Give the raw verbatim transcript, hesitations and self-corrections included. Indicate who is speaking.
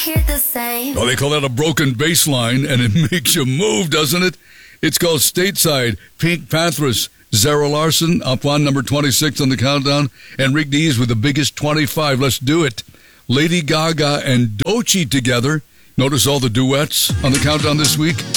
Speaker 1: hear the same.
Speaker 2: Oh, they call that a broken bass line, and it makes you move, doesn't it? It's called Stateside. Pink Panthers. Zara Larson up on number twenty-six on the countdown. Enrique Diaz with the biggest twenty-five. Let's do it. Lady Gaga and Doechii together. Notice all the duets on the countdown this week.